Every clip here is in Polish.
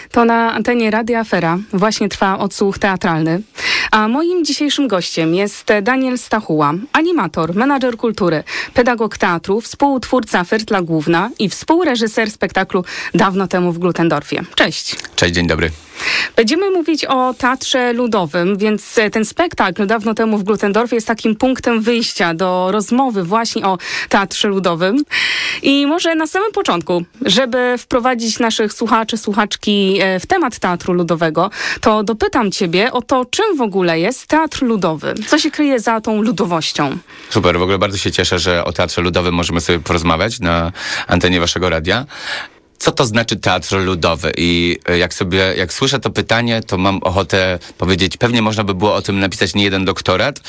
To na antenie Radia Afera właśnie trwa odsłuch teatralny. A moim dzisiejszym gościem jest Daniel Stachuła, animator, menadżer kultury, pedagog teatru, współtwórca Fertla Główna i współreżyser spektaklu Dawno temu w Glutendorfie. Cześć. Cześć, dzień dobry. Będziemy mówić o teatrze ludowym, więc ten spektakl Dawno temu w Glutendorfie jest takim punktem wyjścia do rozmowy właśnie o teatrze ludowym. I może na samym początku, żeby wprowadzić naszych słuchaczy, słuchaczki w temat teatru ludowego, to dopytam ciebie o to, czym w ogóle jest teatr ludowy. Co się kryje za tą ludowością? Super, w ogóle bardzo się cieszę, że o teatrze ludowym możemy sobie porozmawiać na antenie waszego radia. Co to znaczy teatr ludowy? I jak słyszę to pytanie, to mam ochotę powiedzieć, pewnie można by było o tym napisać nie jeden doktorat,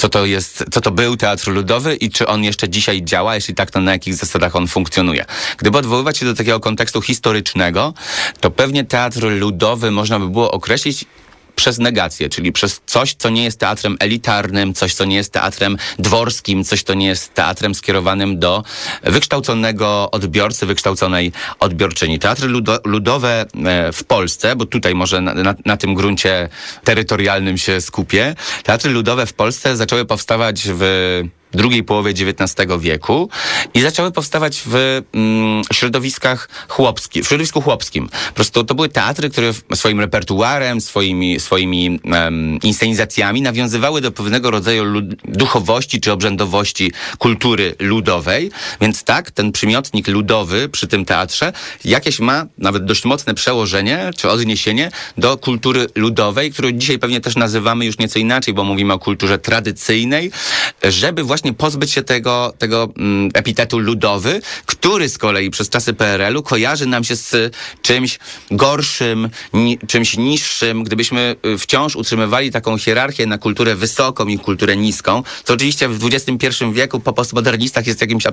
co to był teatr ludowy i czy on jeszcze dzisiaj działa, jeśli tak, to na jakich zasadach on funkcjonuje. Gdyby odwoływać się do takiego kontekstu historycznego, to pewnie teatr ludowy można by było określić przez negację, czyli przez coś, co nie jest teatrem elitarnym, coś, co nie jest teatrem dworskim, coś, co nie jest teatrem skierowanym do wykształconego odbiorcy, wykształconej odbiorczyni. Teatry ludowe w Polsce, bo tutaj może na tym gruncie terytorialnym się skupię, teatry ludowe w Polsce zaczęły powstawać w drugiej połowie XIX wieku i zaczęły powstawać w środowisku chłopskim. Po prostu to były teatry, które swoim repertuarem, swoimi inscenizacjami nawiązywały do pewnego rodzaju duchowości czy obrzędowości kultury ludowej. Więc tak, ten przymiotnik ludowy przy tym teatrze jakieś ma nawet dość mocne przełożenie czy odniesienie do kultury ludowej, którą dzisiaj pewnie też nazywamy już nieco inaczej, bo mówimy o kulturze tradycyjnej, żeby właśnie pozbyć się tego epitetu ludowy, który z kolei przez czasy PRL-u kojarzy nam się z czymś gorszym, czymś niższym. Gdybyśmy wciąż utrzymywali taką hierarchię na kulturę wysoką i kulturę niską, co oczywiście w XXI wieku po postmodernistach jest jakimś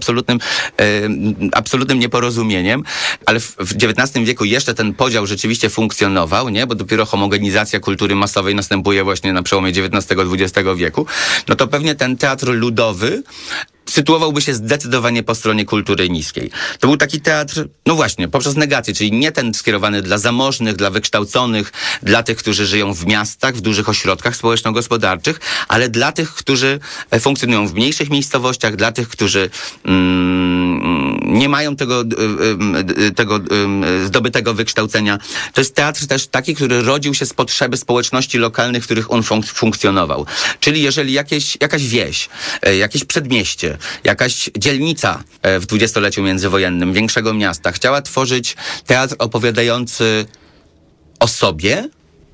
absolutnym nieporozumieniem, ale w XIX wieku jeszcze ten podział rzeczywiście funkcjonował, nie? Bo dopiero homogenizacja kultury masowej następuje właśnie na przełomie XIX-XX wieku. No to pewnie ten teatr ludowy sytuowałby się zdecydowanie po stronie kultury niskiej. To był taki teatr, no właśnie, poprzez negację, czyli nie ten skierowany dla zamożnych, dla wykształconych, dla tych, którzy żyją w miastach, w dużych ośrodkach społeczno-gospodarczych, ale dla tych, którzy funkcjonują w mniejszych miejscowościach, dla tych, którzy nie mają tego zdobytego wykształcenia. To jest teatr też taki, który rodził się z potrzeby społeczności lokalnych, w których on funkcjonował. Czyli jeżeli jakaś wieś, jakieś przedmieście, jakaś dzielnica w dwudziestoleciu międzywojennym większego miasta chciała tworzyć teatr opowiadający o sobie,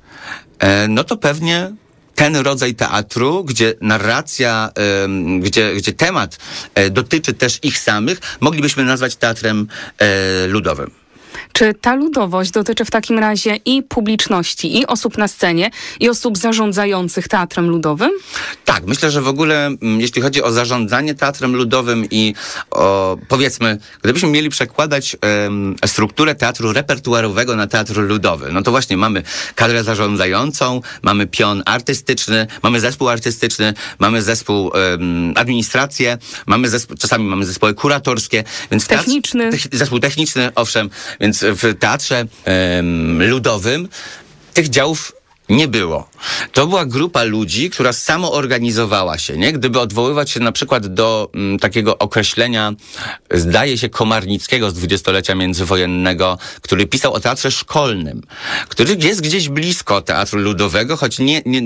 no to pewnie ten rodzaj teatru, gdzie narracja, gdzie temat dotyczy też ich samych, moglibyśmy nazwać teatrem ludowym. Czy ta ludowość dotyczy w takim razie i publiczności, i osób na scenie, i osób zarządzających teatrem ludowym? Tak, myślę, że w ogóle jeśli chodzi o zarządzanie teatrem ludowym i powiedzmy, gdybyśmy mieli przekładać strukturę teatru repertuarowego na teatr ludowy, no to właśnie mamy kadrę zarządzającą, mamy pion artystyczny, mamy zespół artystyczny, mamy zespół administrację, czasami mamy zespoły kuratorskie, więc techniczny. Zespół techniczny, owszem, więc w teatrze ludowym tych działów nie było. To była grupa ludzi, która samoorganizowała się, nie? Gdyby odwoływać się na przykład do takiego określenia, zdaje się, Komarnickiego z dwudziestolecia międzywojennego, który pisał o teatrze szkolnym, który jest gdzieś blisko teatru ludowego, choć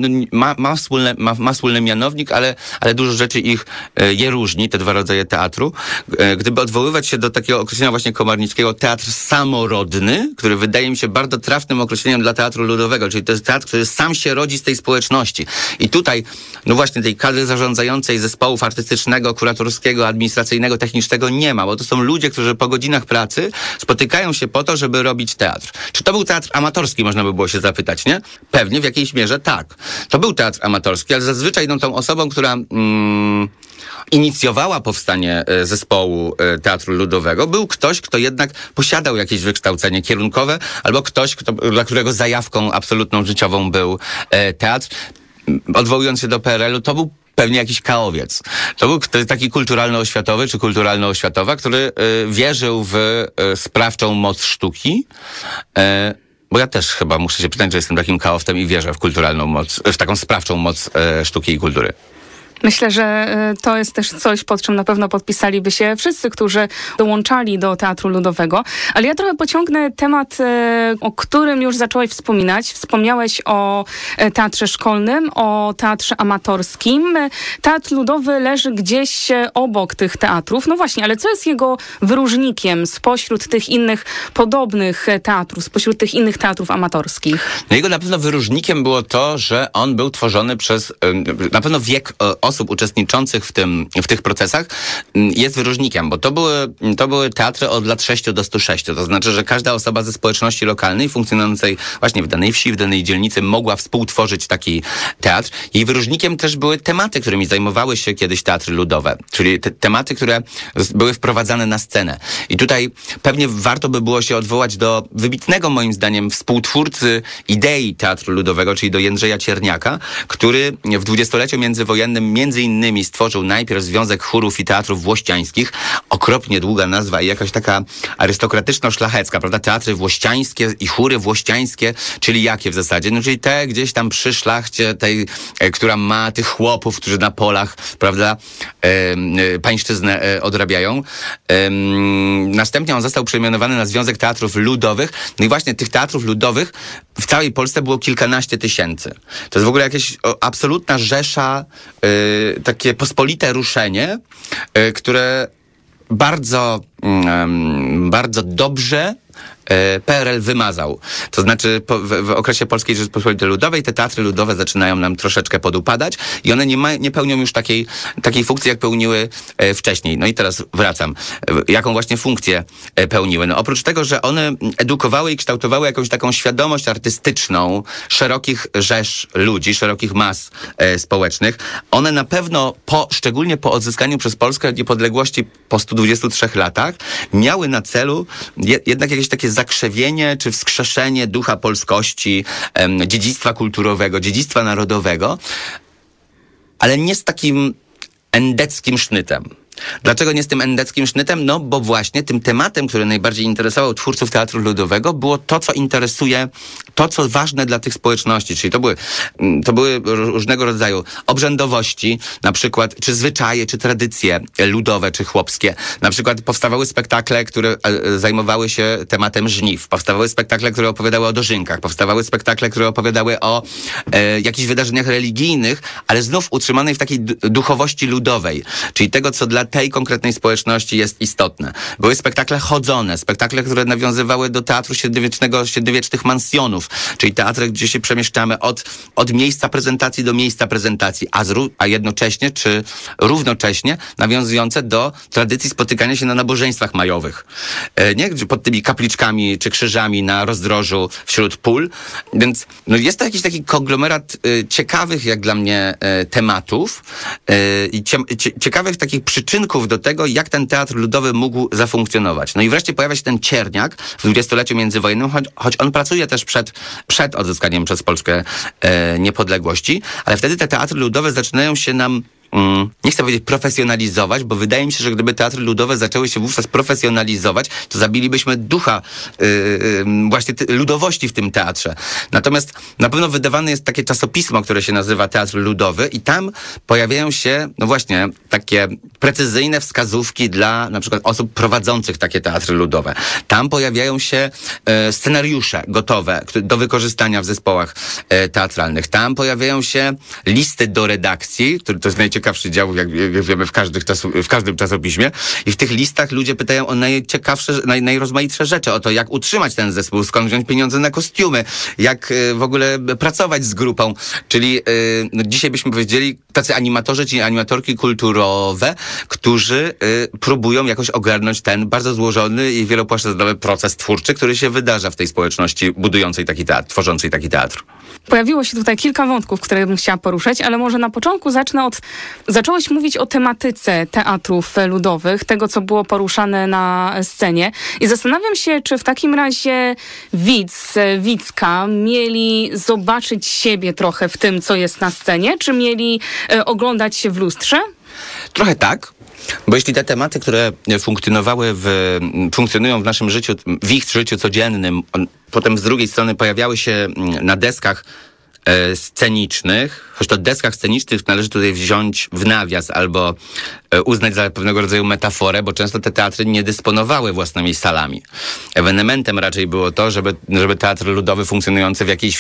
ma wspólny mianownik, ale dużo rzeczy je różni, te dwa rodzaje teatru. Gdyby odwoływać się do takiego określenia właśnie Komarnickiego, teatr samorodny, który wydaje mi się bardzo trafnym określeniem dla teatru ludowego, czyli to jest teatr, który sam się rodzi z tej społeczności. I tutaj, no właśnie tej kadry zarządzającej zespołów artystycznego, kuratorskiego, administracyjnego, technicznego nie ma, bo to są ludzie, którzy po godzinach pracy spotykają się po to, żeby robić teatr. Czy to był teatr amatorski, można by było się zapytać, nie? Pewnie w jakiejś mierze tak. To był teatr amatorski, ale zazwyczaj tą osobą, która inicjowała powstanie zespołu teatru ludowego, był ktoś, kto jednak posiadał jakieś wykształcenie kierunkowe, albo ktoś, dla którego zajawką absolutną życiową był teatr. Odwołując się do PRL-u, to był pewnie jakiś kaowiec. To był taki kulturalno-oświatowy czy kulturalno-oświatowa, który wierzył w sprawczą moc sztuki, Bo ja też chyba muszę się przyznać, że jestem takim kaoftem i wierzę w kulturalną moc, w taką sprawczą moc sztuki i kultury. Myślę, że to jest też coś, pod czym na pewno podpisaliby się wszyscy, którzy dołączali do Teatru Ludowego. Ale ja trochę pociągnę temat, o którym już zacząłeś wspominać. Wspomniałeś o teatrze szkolnym, o teatrze amatorskim. Teatr Ludowy leży gdzieś obok tych teatrów. No właśnie, ale co jest jego wyróżnikiem spośród tych innych podobnych teatrów, spośród tych innych teatrów amatorskich? No jego na pewno wyróżnikiem było to, że on był tworzony przez, na pewno wiek osób uczestniczących w tych procesach jest wyróżnikiem, bo to były teatry od lat 6 do 106. To znaczy, że każda osoba ze społeczności lokalnej funkcjonującej właśnie w danej wsi, w danej dzielnicy mogła współtworzyć taki teatr. Jej wyróżnikiem też były tematy, którymi zajmowały się kiedyś teatry ludowe, czyli tematy, które były wprowadzane na scenę. I tutaj pewnie warto by było się odwołać do wybitnego, moim zdaniem, współtwórcy idei teatru ludowego, czyli do Jędrzeja Cierniaka, który w dwudziestoleciu międzywojennym między innymi stworzył najpierw Związek Chórów i Teatrów Włościańskich, okropnie długa nazwa i jakaś taka arystokratyczno-szlachecka, prawda? Teatry włościańskie i chóry włościańskie, czyli jakie w zasadzie? No czyli te gdzieś tam przy szlachcie, tej, która ma tych chłopów, którzy na polach, prawda, pańszczyznę odrabiają. Następnie on został przemianowany na Związek Teatrów Ludowych. No i właśnie tych teatrów ludowych w całej Polsce było kilkanaście tysięcy. To jest w ogóle jakaś absolutna rzesza, takie pospolite ruszenie, które bardzo dobrze PRL wymazał. To znaczy w okresie Polskiej Rzeczypospolitej Ludowej te teatry ludowe zaczynają nam troszeczkę podupadać i one nie pełnią już takiej funkcji, jak pełniły wcześniej. No i teraz wracam. Jaką właśnie funkcję pełniły? No oprócz tego, że one edukowały i kształtowały jakąś taką świadomość artystyczną szerokich rzesz ludzi, szerokich mas społecznych, one na pewno szczególnie po odzyskaniu przez Polskę niepodległości po 123 latach miały na celu jednak jakieś takie zakrzewienie czy wskrzeszenie ducha polskości, dziedzictwa kulturowego, dziedzictwa narodowego, ale nie z takim endeckim sznytem. Dlaczego nie z tym endeckim sznytem? No bo właśnie tym tematem, który najbardziej interesował twórców Teatru Ludowego, było to, co interesuje, to, co ważne dla tych społeczności. Czyli to były różnego rodzaju obrzędowości, na przykład, czy zwyczaje, czy tradycje ludowe, czy chłopskie. Na przykład powstawały spektakle, które zajmowały się tematem żniw. Powstawały spektakle, które opowiadały o dożynkach. Powstawały spektakle, które opowiadały o jakichś wydarzeniach religijnych, ale znów utrzymanej w takiej duchowości ludowej. Czyli tego, co dla tej konkretnej społeczności jest istotne. Były spektakle chodzone, spektakle, które nawiązywały do teatru średniowiecznych mansjonów, czyli teatry, gdzie się przemieszczamy od miejsca prezentacji do miejsca prezentacji, a jednocześnie, czy równocześnie nawiązujące do tradycji spotykania się na nabożeństwach majowych. Nie? Pod tymi kapliczkami czy krzyżami na rozdrożu wśród pól. Więc no jest to jakiś taki konglomerat ciekawych, jak dla mnie, tematów i ciekawych takich przyczynków do tego, jak ten teatr ludowy mógł zafunkcjonować. No i wreszcie pojawia się ten Cierniak w dwudziestoleciu międzywojennym, choć on pracuje też przed odzyskaniem przez Polskę niepodległości, ale wtedy te teatry ludowe zaczynają się nam nie chcę powiedzieć profesjonalizować, bo wydaje mi się, że gdyby teatry ludowe zaczęły się wówczas profesjonalizować, to zabilibyśmy ducha właśnie ludowości w tym teatrze. Natomiast na pewno wydawane jest takie czasopismo, które się nazywa Teatr Ludowy i tam pojawiają się, no właśnie, takie precyzyjne wskazówki dla na przykład osób prowadzących takie teatry ludowe. Tam pojawiają się scenariusze gotowe do wykorzystania w zespołach teatralnych. Tam pojawiają się listy do redakcji, to jest najciekawszy dział, jak wiemy, w każdym czasopiśmie. I w tych listach ludzie pytają o najciekawsze, najrozmaitsze rzeczy, o to, jak utrzymać ten zespół, skąd wziąć pieniądze na kostiumy, jak w ogóle pracować z grupą. Czyli no, dzisiaj byśmy powiedzieli, tacy animatorzy, czyli animatorki kulturowe, którzy próbują jakoś ogarnąć ten bardzo złożony i wielopłaszczyznowy proces twórczy, który się wydarza w tej społeczności budującej taki teatr, tworzącej taki teatr. Pojawiło się tutaj kilka wątków, które bym chciała poruszać, ale może na początku zacznę zacząłeś mówić o tematyce teatrów ludowych, tego, co było poruszane na scenie i zastanawiam się, czy w takim razie widzka mieli zobaczyć siebie trochę w tym, co jest na scenie, czy mieli oglądać się w lustrze? Trochę tak. Bo jeśli te tematy, które funkcjonują w naszym życiu, w ich życiu codziennym, potem z drugiej strony pojawiały się na deskach scenicznych, choć to deskach scenicznych należy tutaj wziąć w nawias albo uznać za pewnego rodzaju metaforę, bo często te teatry nie dysponowały własnymi salami. Ewenementem raczej było to, żeby teatr ludowy funkcjonujący w jakiejś